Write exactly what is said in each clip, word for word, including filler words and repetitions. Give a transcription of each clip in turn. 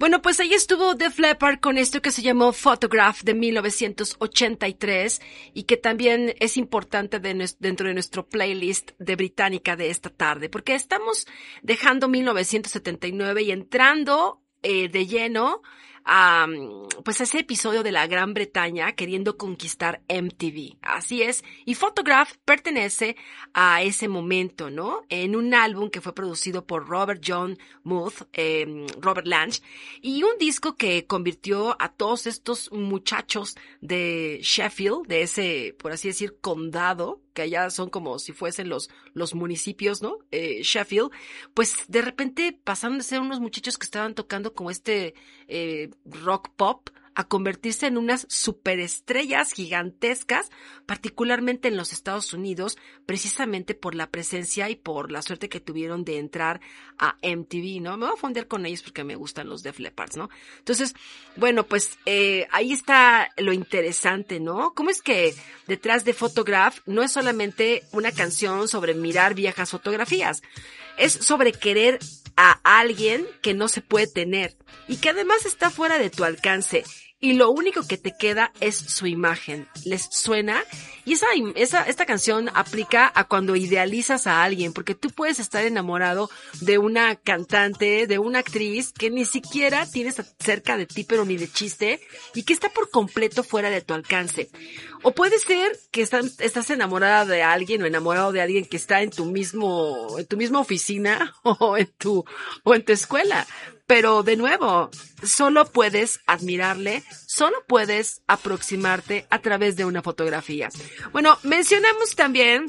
Bueno, pues ahí estuvo Def Leppard con esto que se llamó Photograph de mil novecientos ochenta y tres y que también es importante de nues- dentro de nuestro playlist de Británica de esta tarde, porque estamos dejando mil novecientos setenta y nueve y entrando eh, de lleno a pues ese episodio de la Gran Bretaña queriendo conquistar M T V. Así es. Y Photograph pertenece a ese momento, ¿no? En un álbum que fue producido por Robert John Muth, eh, Robert Lange, y un disco que convirtió a todos estos muchachos de Sheffield, de ese, por así decir, condado, que allá son como si fuesen los, los municipios, ¿no? Eh, Sheffield, pues de repente pasaron de ser unos muchachos que estaban tocando como este, eh, rock pop, a convertirse en unas superestrellas gigantescas, particularmente en los Estados Unidos, precisamente por la presencia y por la suerte que tuvieron de entrar a M T V, ¿no? Me voy a fondear con ellos porque me gustan los Def Leppard, ¿no? Entonces, bueno, pues eh, ahí está lo interesante, ¿no? ¿Cómo es que detrás de Photograph no es solamente una canción sobre mirar viejas fotografías? Es sobre querer a alguien que no se puede tener y que además está fuera de tu alcance y lo único que te queda es su imagen. ¿Les suena? Y esa, esa, esta canción aplica a cuando idealizas a alguien, porque tú puedes estar enamorado de una cantante, de una actriz que ni siquiera tienes cerca de ti, pero ni de chiste, y que está por completo fuera de tu alcance. O puede ser que estás, estás enamorada de alguien o enamorado de alguien que está en tu mismo, en tu misma oficina o en tu, o en tu escuela. Pero de nuevo, solo puedes admirarle, solo puedes aproximarte a través de una fotografía. Bueno, mencionamos también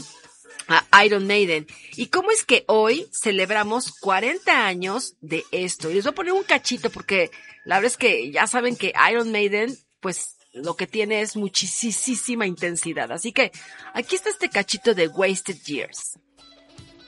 a Iron Maiden. ¿Y cómo es que hoy celebramos cuarenta años de esto? Y les voy a poner un cachito porque la verdad es que ya saben que Iron Maiden, pues lo que tiene es muchísima intensidad. Así que aquí está este cachito de Wasted Years.